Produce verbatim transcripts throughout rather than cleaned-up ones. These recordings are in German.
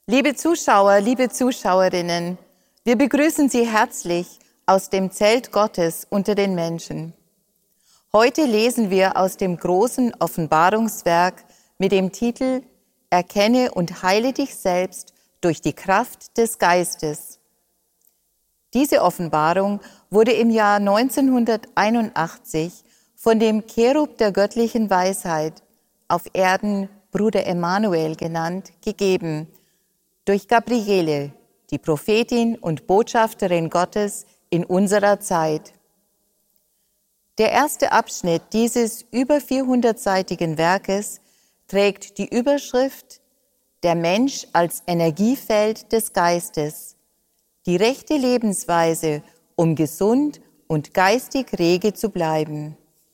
Liebe Zuschauer, liebe Zuschauerinnen, wir begrüßen Sie herzlich aus dem Zelt Gottes unter den Menschen. Heute lesen wir aus dem großen Offenbarungswerk mit dem Titel Erkenne und heile dich selbst durch die Kraft des Geistes. Diese Offenbarung wurde im Jahr neunzehnhunderteinundachtzig von dem Cherub der göttlichen Weisheit, auf Erden Bruder Emanuel genannt, gegeben, durch Gabriele, die Prophetin und Botschafterin Gottes in unserer Zeit. Der erste Abschnitt dieses über vierhundertseitigen Werkes trägt die Überschrift Der Mensch als Energiefeld des Geistes, die rechte Lebensweise, um gesund und geistig rege zu bleiben.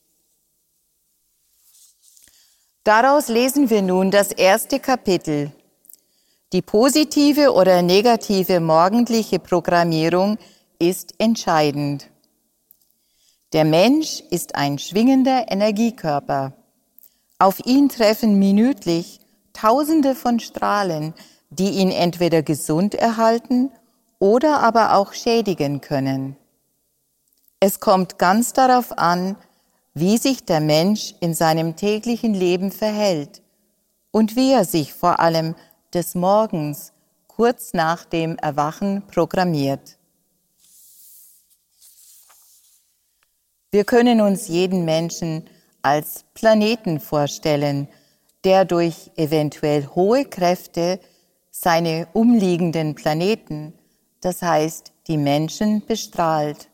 Daraus lesen wir nun das erste Kapitel. Die positive oder negative morgendliche Programmierung ist entscheidend. Der Mensch ist ein schwingender Energiekörper. Auf ihn treffen minütlich Tausende von Strahlen, die ihn entweder gesund erhalten oder aber auch schädigen können. Es kommt ganz darauf an, wie sich der Mensch in seinem täglichen Leben verhält und wie er sich vor allem des Morgens kurz nach dem Erwachen programmiert. Wir können uns jeden Menschen als Planeten vorstellen, der durch eventuell hohe Kräfte seine umliegenden Planeten, das heißt die Menschen, bestrahlt.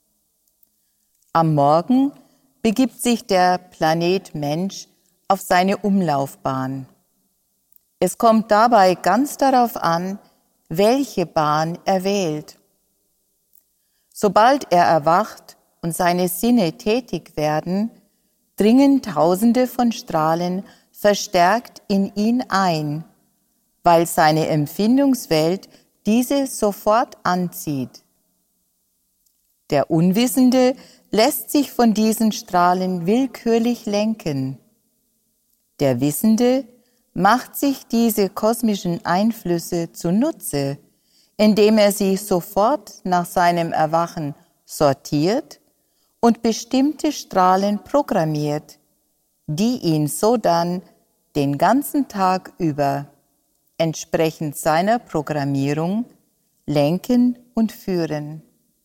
Am Morgen begibt sich der Planet Mensch auf seine Umlaufbahn. Es kommt dabei ganz darauf an, welche Bahn er wählt. Sobald er erwacht und seine Sinne tätig werden, dringen Tausende von Strahlen verstärkt in ihn ein, weil seine Empfindungswelt diese sofort anzieht. Der Unwissende lässt sich von diesen Strahlen willkürlich lenken. Der Wissende macht sich diese kosmischen Einflüsse zunutze, indem er sie sofort nach seinem Erwachen sortiert und bestimmte Strahlen programmiert, die ihn sodann den ganzen Tag über, entsprechend seiner Programmierung, lenken und führen.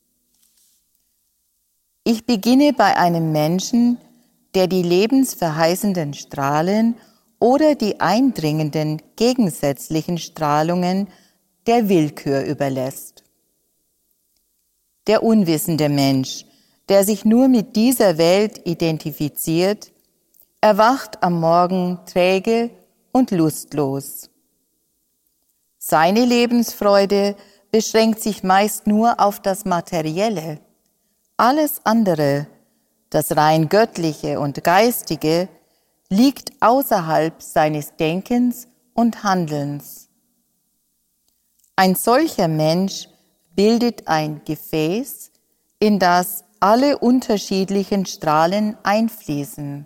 Ich beginne bei einem Menschen, der die lebensverheißenden Strahlen oder die eindringenden gegensätzlichen Strahlungen der Willkür überlässt. Der unwissende Mensch, der sich nur mit dieser Welt identifiziert, erwacht am Morgen träge und lustlos. Seine Lebensfreude beschränkt sich meist nur auf das Materielle. Alles andere, das rein Göttliche und Geistige, liegt außerhalb seines Denkens und Handelns. Ein solcher Mensch bildet ein Gefäß, in das alle unterschiedlichen Strahlen einfließen.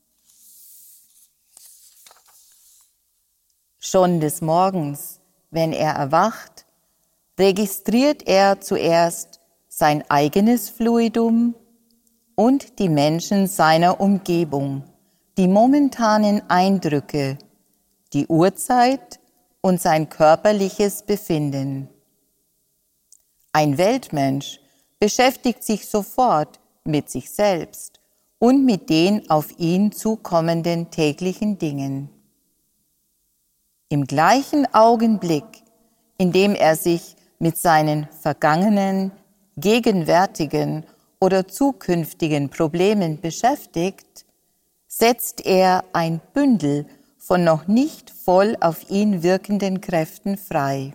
Schon des Morgens, wenn er erwacht, registriert er zuerst sein eigenes Fluidum und die Menschen seiner Umgebung, die momentanen Eindrücke, die Uhrzeit und sein körperliches Befinden. Ein Weltmensch beschäftigt sich sofort mit sich selbst und mit den auf ihn zukommenden täglichen Dingen. Im gleichen Augenblick, in dem er sich mit seinen vergangenen, gegenwärtigen oder zukünftigen Problemen beschäftigt, setzt er ein Bündel von noch nicht voll auf ihn wirkenden Kräften frei.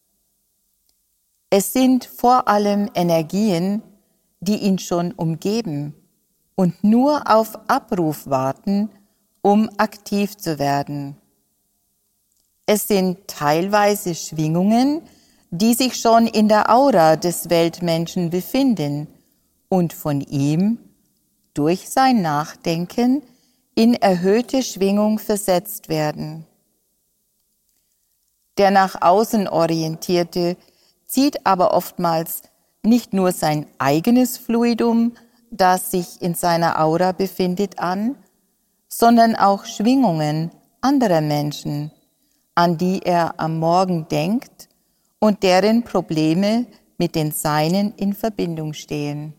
Es sind vor allem Energien, die ihn schon umgeben und nur auf Abruf warten, um aktiv zu werden. Es sind teilweise Schwingungen, die sich schon in der Aura des Weltmenschen befinden und von ihm durch sein Nachdenken in erhöhte Schwingung versetzt werden. Der nach außen orientierte zieht aber oftmals nicht nur sein eigenes Fluidum, das sich in seiner Aura befindet, an, sondern auch Schwingungen anderer Menschen, an die er am Morgen denkt und deren Probleme mit den Seinen in Verbindung stehen.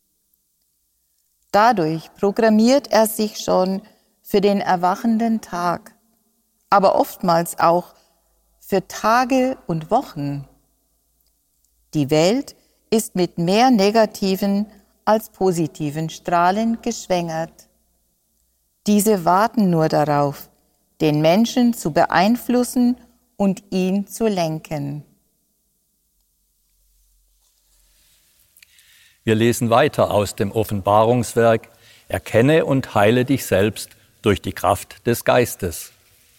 Dadurch programmiert er sich schon für den erwachenden Tag, aber oftmals auch für Tage und Wochen. Die Welt ist mit mehr negativen als positiven Strahlen geschwängert. Diese warten nur darauf, den Menschen zu beeinflussen und ihn zu lenken. Wir lesen weiter aus dem Offenbarungswerk: Erkenne und heile dich selbst durch die Kraft des Geistes.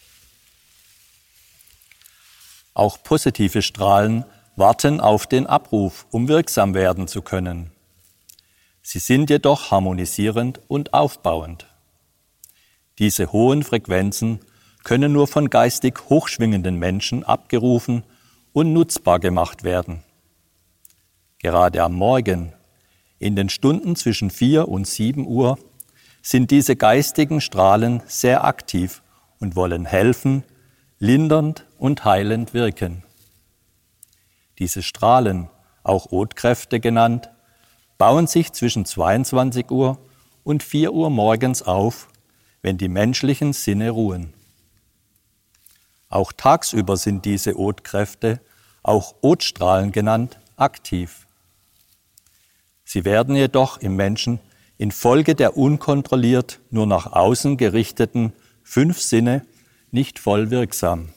Auch positive Strahlen warten auf den Abruf, um wirksam werden zu können. Sie sind jedoch harmonisierend und aufbauend. Diese hohen Frequenzen können nur von geistig hochschwingenden Menschen abgerufen und nutzbar gemacht werden. Gerade am Morgen, in den Stunden zwischen vier und sieben Uhr, sind diese geistigen Strahlen sehr aktiv und wollen helfen, lindernd und heilend wirken. Diese Strahlen, auch Otkräfte genannt, bauen sich zwischen zweiundzwanzig Uhr und vier Uhr morgens auf, wenn die menschlichen Sinne ruhen. Auch tagsüber sind diese Otkräfte, auch Otstrahlen genannt, aktiv. Sie werden jedoch im Menschen infolge der unkontrolliert nur nach außen gerichteten fünf Sinne nicht voll wirksam.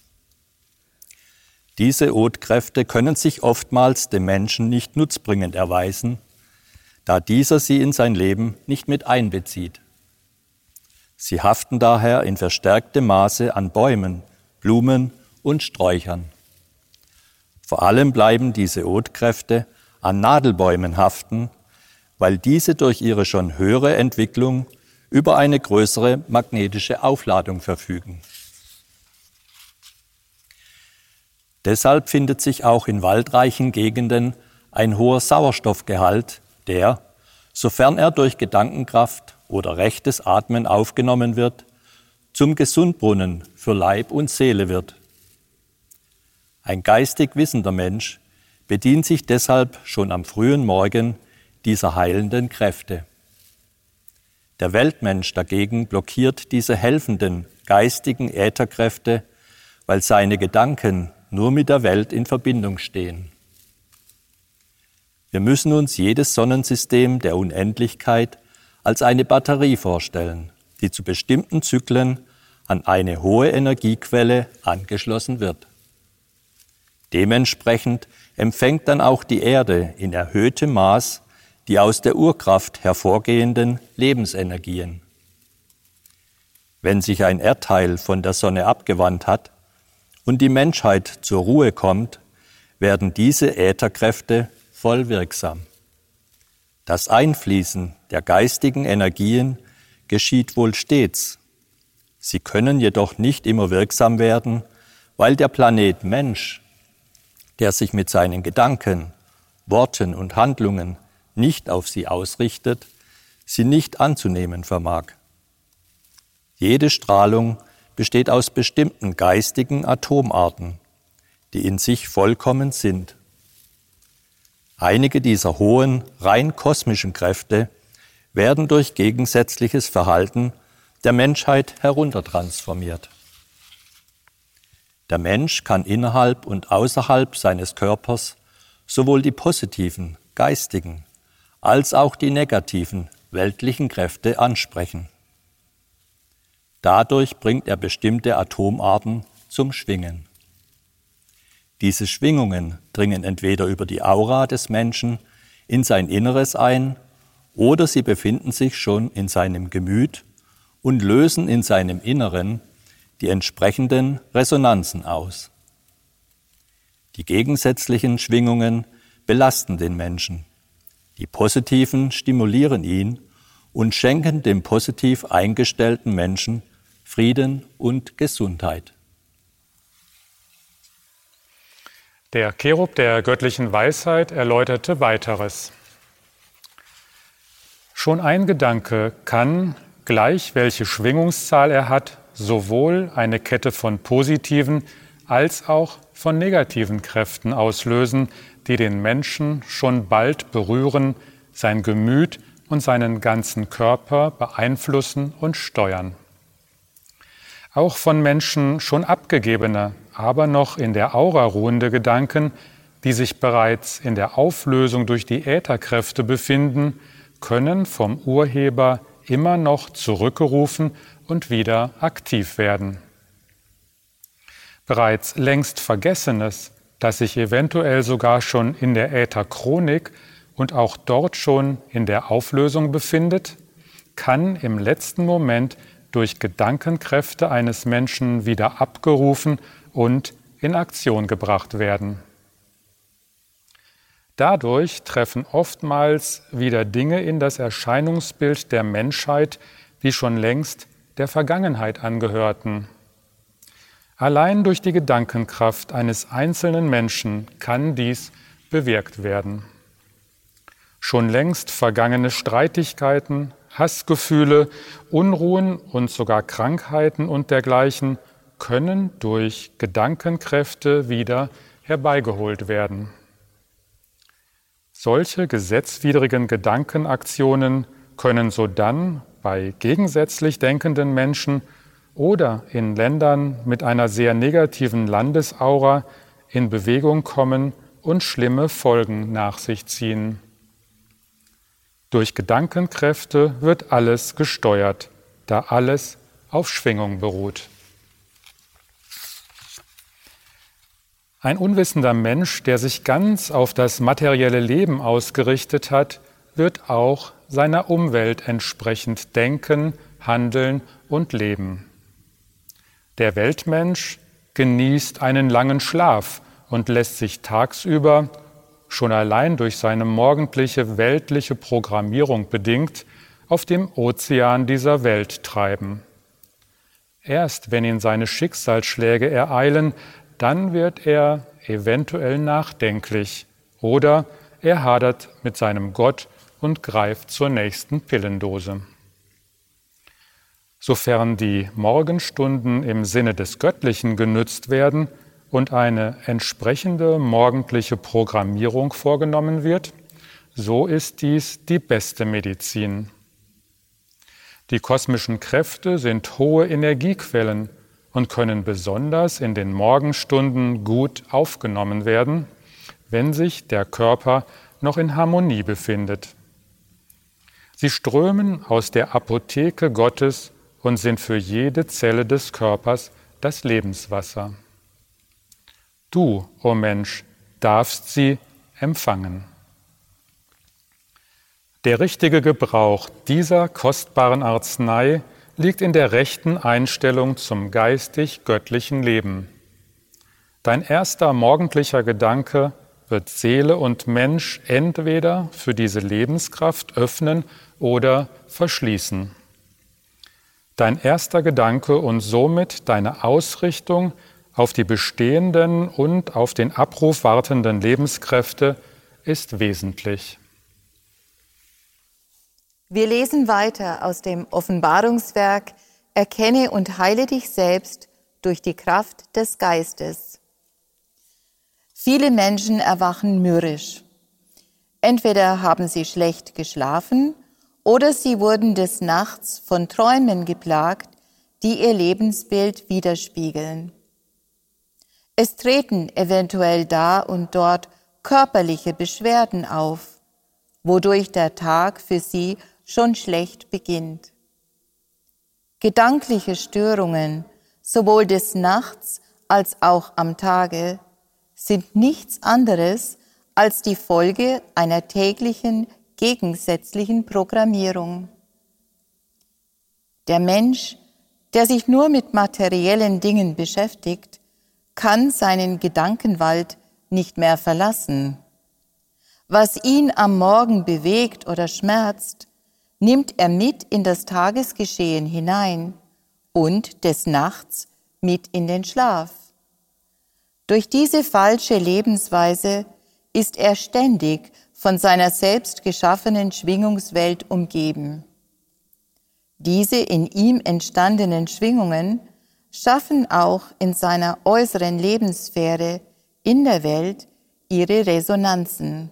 Diese Otkräfte können sich oftmals dem Menschen nicht nutzbringend erweisen, da dieser sie in sein Leben nicht mit einbezieht. Sie haften daher in verstärktem Maße an Bäumen, Blumen und Sträuchern. Vor allem bleiben diese Otkräfte an Nadelbäumen haften, weil diese durch ihre schon höhere Entwicklung über eine größere magnetische Aufladung verfügen. Deshalb findet sich auch in waldreichen Gegenden ein hoher Sauerstoffgehalt, der, sofern er durch Gedankenkraft oder rechtes Atmen aufgenommen wird, zum Gesundbrunnen für Leib und Seele wird. Ein geistig wissender Mensch bedient sich deshalb schon am frühen Morgen dieser heilenden Kräfte. Der Weltmensch dagegen blockiert diese helfenden, geistigen Ätherkräfte, weil seine Gedanken nur mit der Welt in Verbindung stehen. Wir müssen uns jedes Sonnensystem der Unendlichkeit als eine Batterie vorstellen, die zu bestimmten Zyklen an eine hohe Energiequelle angeschlossen wird. Dementsprechend empfängt dann auch die Erde in erhöhtem Maß die aus der Urkraft hervorgehenden Lebensenergien. Wenn sich ein Erdteil von der Sonne abgewandt hat und die Menschheit zur Ruhe kommt, werden diese Ätherkräfte voll wirksam. Das Einfließen der geistigen Energien geschieht wohl stets. Sie können jedoch nicht immer wirksam werden, weil der Planet Mensch, der sich mit seinen Gedanken, Worten und Handlungen nicht auf sie ausrichtet, sie nicht anzunehmen vermag. Jede Strahlung besteht aus bestimmten geistigen Atomarten, die in sich vollkommen sind. Einige dieser hohen, rein kosmischen Kräfte werden durch gegensätzliches Verhalten der Menschheit heruntertransformiert. Der Mensch kann innerhalb und außerhalb seines Körpers sowohl die positiven, geistigen, als auch die negativen, weltlichen Kräfte ansprechen. Dadurch bringt er bestimmte Atomarten zum Schwingen. Diese Schwingungen dringen entweder über die Aura des Menschen in sein Inneres ein oder sie befinden sich schon in seinem Gemüt und lösen in seinem Inneren die entsprechenden Resonanzen aus. Die gegensätzlichen Schwingungen belasten den Menschen. Die positiven stimulieren ihn und schenken dem positiv eingestellten Menschen Frieden und Gesundheit. Der Cherub der göttlichen Weisheit erläuterte Weiteres. Schon ein Gedanke kann, gleich welche Schwingungszahl er hat, sowohl eine Kette von positiven als auch von negativen Kräften auslösen, die den Menschen schon bald berühren, sein Gemüt und seinen ganzen Körper beeinflussen und steuern. Auch von Menschen schon abgegebene, aber noch in der Aura ruhende Gedanken, die sich bereits in der Auflösung durch die Ätherkräfte befinden, können vom Urheber immer noch zurückgerufen und wieder aktiv werden. Bereits längst Vergessenes, das sich eventuell sogar schon in der Ätherchronik und auch dort schon in der Auflösung befindet, kann im letzten Moment durch Gedankenkräfte eines Menschen wieder abgerufen und in Aktion gebracht werden. Dadurch treffen oftmals wieder Dinge in das Erscheinungsbild der Menschheit, die schon längst der Vergangenheit angehörten. Allein durch die Gedankenkraft eines einzelnen Menschen kann dies bewirkt werden. Schon längst vergangene Streitigkeiten, Hassgefühle, Unruhen und sogar Krankheiten und dergleichen können durch Gedankenkräfte wieder herbeigeholt werden. Solche gesetzwidrigen Gedankenaktionen können sodann bei gegensätzlich denkenden Menschen oder in Ländern mit einer sehr negativen Landesaura in Bewegung kommen und schlimme Folgen nach sich ziehen. Durch Gedankenkräfte wird alles gesteuert, da alles auf Schwingung beruht. Ein unwissender Mensch, der sich ganz auf das materielle Leben ausgerichtet hat, wird auch seiner Umwelt entsprechend denken, handeln und leben. Der Weltmensch genießt einen langen Schlaf und lässt sich tagsüber, schon allein durch seine morgendliche weltliche Programmierung bedingt, auf dem Ozean dieser Welt treiben. Erst wenn ihn seine Schicksalsschläge ereilen, dann wird er eventuell nachdenklich oder er hadert mit seinem Gott und greift zur nächsten Pillendose. Sofern die Morgenstunden im Sinne des Göttlichen genützt werden und eine entsprechende morgendliche Programmierung vorgenommen wird, so ist dies die beste Medizin. Die kosmischen Kräfte sind hohe Energiequellen und können besonders in den Morgenstunden gut aufgenommen werden, wenn sich der Körper noch in Harmonie befindet. Sie strömen aus der Apotheke Gottes und sind für jede Zelle des Körpers das Lebenswasser. Du, o Mensch, darfst sie empfangen. Der richtige Gebrauch dieser kostbaren Arznei liegt in der rechten Einstellung zum geistig-göttlichen Leben. Dein erster morgendlicher Gedanke wird Seele und Mensch entweder für diese Lebenskraft öffnen oder verschließen. Dein erster Gedanke und somit deine Ausrichtung auf die bestehenden und auf den Abruf wartenden Lebenskräfte ist wesentlich. Wir lesen weiter aus dem Offenbarungswerk: Erkenne und heile dich selbst durch die Kraft des Geistes. Viele Menschen erwachen mürrisch. Entweder haben sie schlecht geschlafen oder sie wurden des Nachts von Träumen geplagt, die ihr Lebensbild widerspiegeln. Es treten eventuell da und dort körperliche Beschwerden auf, wodurch der Tag für sie schon schlecht beginnt. Gedankliche Störungen, sowohl des Nachts als auch am Tage, sind nichts anderes als die Folge einer täglichen gegensätzlichen Programmierung. Der Mensch, der sich nur mit materiellen Dingen beschäftigt, kann seinen Gedankenwald nicht mehr verlassen. Was ihn am Morgen bewegt oder schmerzt, nimmt er mit in das Tagesgeschehen hinein und des Nachts mit in den Schlaf. Durch diese falsche Lebensweise ist er ständig von seiner selbst geschaffenen Schwingungswelt umgeben. Diese in ihm entstandenen Schwingungen schaffen auch in seiner äußeren Lebenssphäre in der Welt ihre Resonanzen.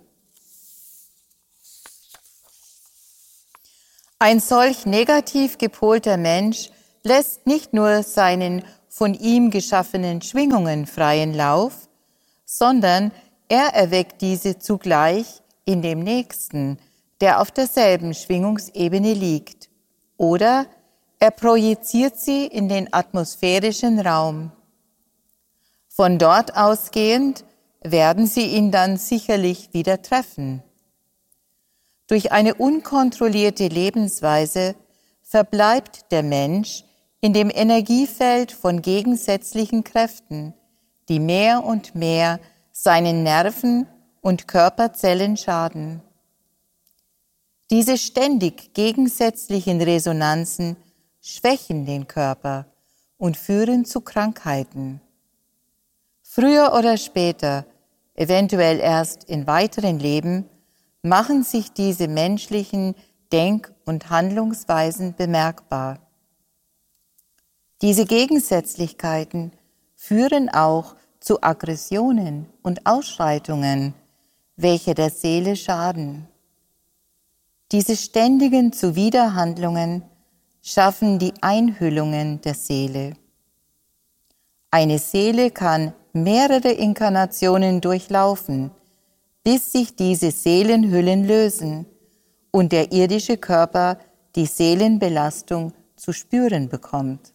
Ein solch negativ gepolter Mensch lässt nicht nur seinen von ihm geschaffenen Schwingungen freien Lauf, sondern er erweckt diese zugleich in dem Nächsten, der auf derselben Schwingungsebene liegt, oder er projiziert sie in den atmosphärischen Raum. Von dort ausgehend werden sie ihn dann sicherlich wieder treffen. Durch eine unkontrollierte Lebensweise verbleibt der Mensch in dem Energiefeld von gegensätzlichen Kräften, die mehr und mehr seinen Nerven und Körperzellen schaden. Diese ständig gegensätzlichen Resonanzen schwächen den Körper und führen zu Krankheiten. Früher oder später, eventuell erst in weiteren Leben, machen sich diese menschlichen Denk- und Handlungsweisen bemerkbar. Diese Gegensätzlichkeiten führen auch zu Aggressionen und Ausschreitungen, welche der Seele schaden. Diese ständigen Zuwiderhandlungen schaffen die Einhüllungen der Seele. Eine Seele kann mehrere Inkarnationen durchlaufen, bis sich diese Seelenhüllen lösen und der irdische Körper die Seelenbelastung zu spüren bekommt.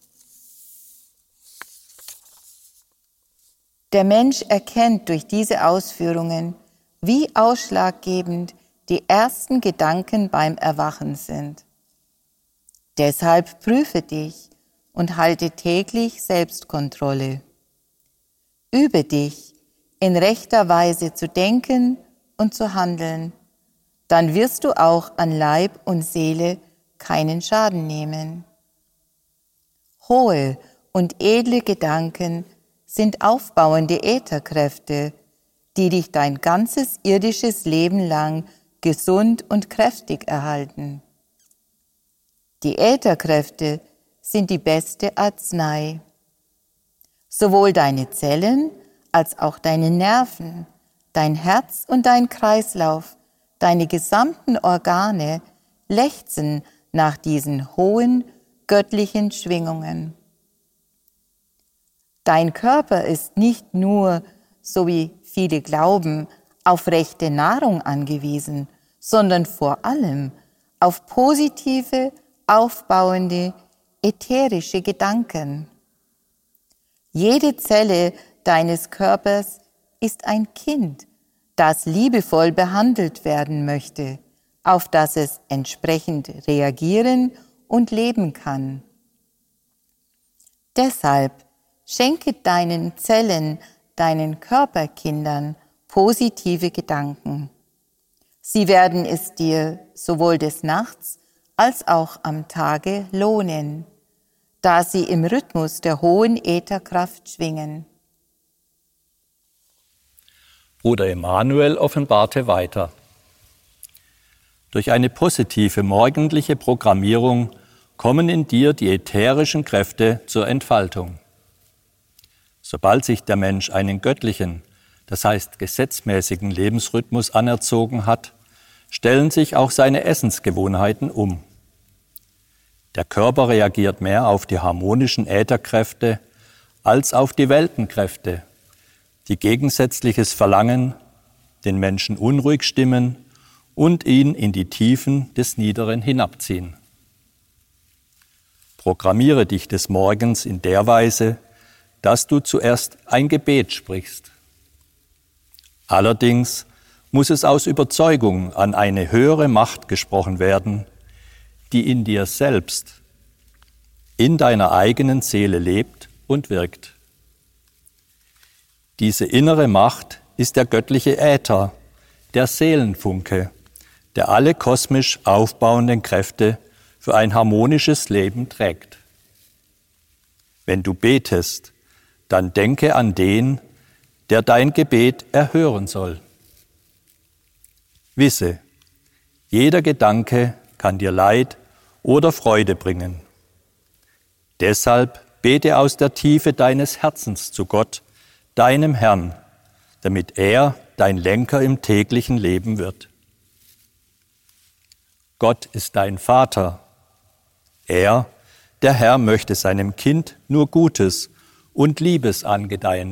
Der Mensch erkennt durch diese Ausführungen, wie ausschlaggebend die ersten Gedanken beim Erwachen sind. Deshalb prüfe dich und halte täglich Selbstkontrolle. Übe dich, in rechter Weise zu denken und zu handeln, dann wirst du auch an Leib und Seele keinen Schaden nehmen. Hohe und edle Gedanken sind aufbauende Ätherkräfte, die dich dein ganzes irdisches Leben lang gesund und kräftig erhalten. Die Ätherkräfte sind die beste Arznei. Sowohl deine Zellen als auch deine Nerven, dein Herz und dein Kreislauf, deine gesamten Organe lechzen nach diesen hohen göttlichen Schwingungen. Dein Körper ist nicht nur, so wie viele glauben, auf rechte Nahrung angewiesen, sondern vor allem auf positive, aufbauende, ätherische Gedanken. Jede Zelle deines Körpers ist ein Kind, das liebevoll behandelt werden möchte, auf das es entsprechend reagieren und leben kann. Deshalb schenke deinen Zellen, deinen Körperkindern positive Gedanken. Sie werden es dir sowohl des Nachts als auch am Tage lohnen, da sie im Rhythmus der hohen Ätherkraft schwingen. Bruder Emanuel offenbarte weiter. Durch eine positive morgendliche Programmierung kommen in dir die ätherischen Kräfte zur Entfaltung. Sobald sich der Mensch einen göttlichen, das heißt gesetzmäßigen Lebensrhythmus anerzogen hat, stellen sich auch seine Essensgewohnheiten um. Der Körper reagiert mehr auf die harmonischen Ätherkräfte als auf die Weltenkräfte, die gegensätzliches Verlangen, den Menschen unruhig stimmen und ihn in die Tiefen des Niederen hinabziehen. Programmiere dich des Morgens in der Weise, dass du zuerst ein Gebet sprichst. Allerdings muss es aus Überzeugung an eine höhere Macht gesprochen werden, die in dir selbst, in deiner eigenen Seele lebt und wirkt. Diese innere Macht ist der göttliche Äther, der Seelenfunke, der alle kosmisch aufbauenden Kräfte für ein harmonisches Leben trägt. Wenn du betest, dann denke an den, der dein Gebet erhören soll. Wisse, jeder Gedanke kann dir Leid oder Freude bringen. Deshalb bete aus der Tiefe deines Herzens zu Gott, deinem Herrn, damit er dein Lenker im täglichen Leben wird. Gott ist dein Vater. Er, der Herr, möchte seinem Kind nur Gutes und Liebes angedeihen